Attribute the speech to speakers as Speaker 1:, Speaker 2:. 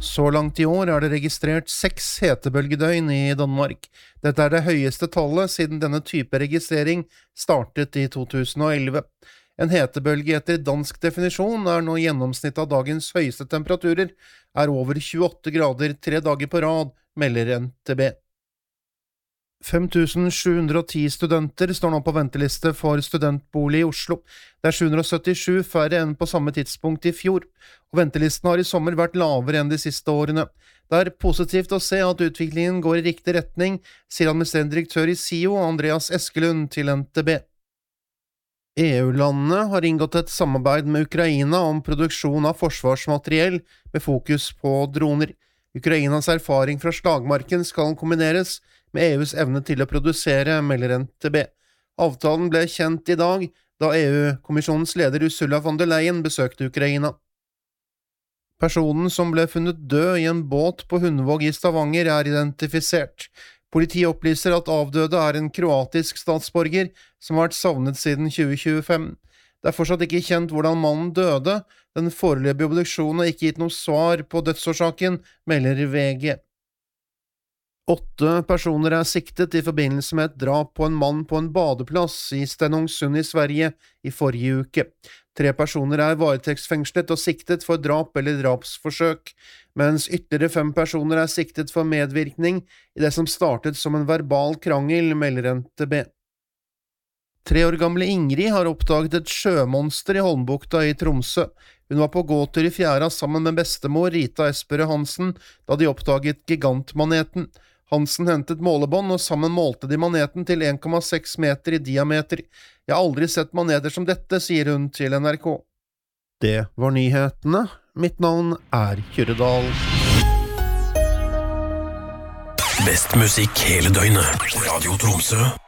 Speaker 1: Så langt i år det registrert 6 hetebølgedøgn i Danmark. Dette det høyeste tallet siden denne type registrering startet i 2011. En hetebølge etter dansk definisjon nå gjennomsnitt av dagens høyeste temperaturer, over 28 grader 3 dager på rad, melder NTB. 5710 studenter står nå på venteliste for studentbolig i Oslo. Det 777 færre enn på samme tidspunkt i fjor, og ventelisten har i sommer vært lavere enn de siste årene. Det positivt å se at utviklingen går i riktig retning, sier administrerende direktør i SIO, Andreas Eskelund, til NTB. EU-landene har inngått et samarbeid med Ukraina om produksjon av forsvarsmateriell med fokus på droner. Ukrainas erfaring fra slagmarken skal kombineres med EUs evne til å produsere, melder NTB. Avtalen ble kjent i dag, da EU-kommisjonens leder Ursula von der Leyen besøkte Ukraina. Personen som ble funnet død i en båt på Hundvåg i Stavanger identifisert. Politiet opplyser at avdøde en kroatisk statsborger som har vært savnet siden 2025. Det fortsatt ikke kjent hvordan mannen døde. Den foreløpige obduksjonen har ikke gitt noe svar på dødsårsaken, melder VG. 8 personer siktet i forbindelse med et drap på en mann på en badeplass i Stenungsund i Sverige i forrige uke. 3 personer varetektsfengslet og siktet for drap eller drapsforsøk, mens ytterligere 5 personer siktet for medvirkning i det som startet som en verbal krangel, melder NTB. 3 år gamle Ingrid har oppdaget et sjømonster i Holmbukta i Tromsø. Hun var på gåtur i fjæra sammen med bestemor Rita Esperø Hansen da de oppdaget gigantmaneten. Hansen hentet målebånd, og sammen målte de maneten til 1,6 meter i diameter. Jeg har aldri sett maneter som dette, sier hun til NRK. Det var nyhetene. Mitt navn Kyrre Dahl.
Speaker 2: Best musikk hele døgnet. Radio Tromsø.